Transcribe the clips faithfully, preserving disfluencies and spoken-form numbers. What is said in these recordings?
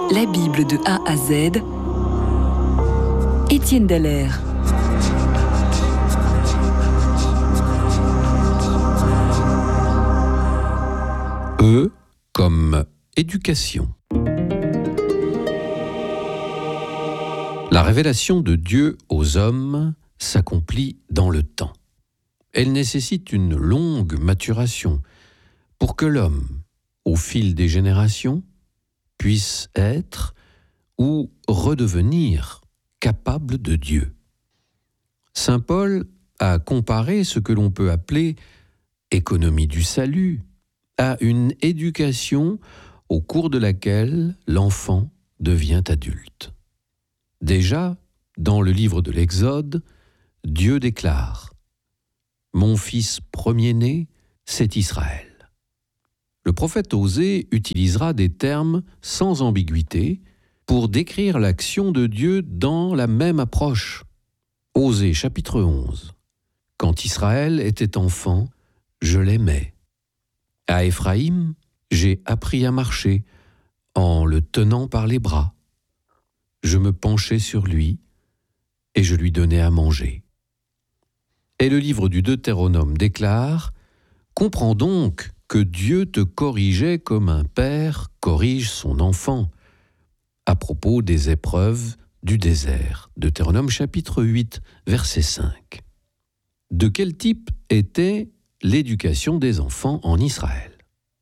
La Bible de A à Z, Étienne Dallaire. E comme éducation. La révélation de Dieu aux hommes s'accomplit dans le temps. Elle nécessite une longue maturation pour que l'homme, au fil des générations, puisse être ou redevenir capable de Dieu. Saint Paul a comparé ce que l'on peut appeler économie du salut à une éducation au cours de laquelle l'enfant devient adulte. Déjà, dans le livre de l'Exode, Dieu déclare « Mon fils premier-né, c'est Israël ». Le prophète Osée utilisera des termes sans ambiguïté pour décrire l'action de Dieu dans la même approche. Osée chapitre onze. Quand Israël était enfant, je l'aimais. À Éphraïm, j'ai appris à marcher en le tenant par les bras. Je me penchais sur lui et je lui donnais à manger. Et le livre du Deutéronome déclare « Comprends donc que Dieu te corrigeait comme un père corrige son enfant » à propos des épreuves du désert. Deutéronome chapitre huit, verset cinq. De quel type était l'éducation des enfants en Israël?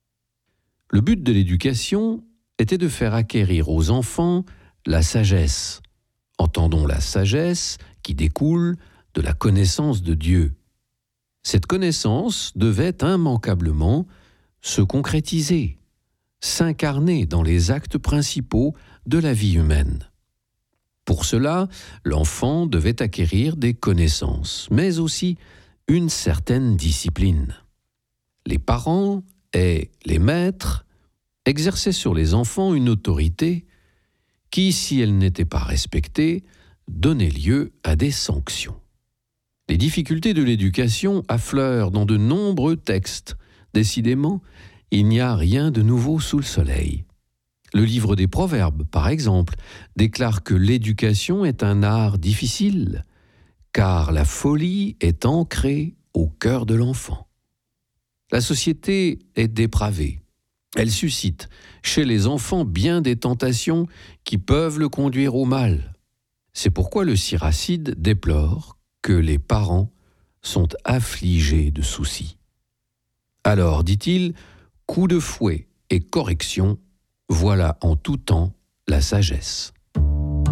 Le but de l'éducation était de faire acquérir aux enfants la sagesse. Entendons la sagesse qui découle de la connaissance de Dieu. Cette connaissance devait immanquablement se concrétiser, s'incarner dans les actes principaux de la vie humaine. Pour cela, l'enfant devait acquérir des connaissances, mais aussi une certaine discipline. Les parents et les maîtres exerçaient sur les enfants une autorité qui, si elle n'était pas respectée, donnait lieu à des sanctions. Les difficultés de l'éducation affleurent dans de nombreux textes. Décidément, il n'y a rien de nouveau sous le soleil. Le livre des Proverbes, par exemple, déclare que l'éducation est un art difficile, car la folie est ancrée au cœur de l'enfant. La société est dépravée. Elle suscite chez les enfants bien des tentations qui peuvent le conduire au mal. C'est pourquoi le Siracide déplore que les parents sont affligés de soucis. Alors, dit-il, coup de fouet et correction, voilà en tout temps la sagesse.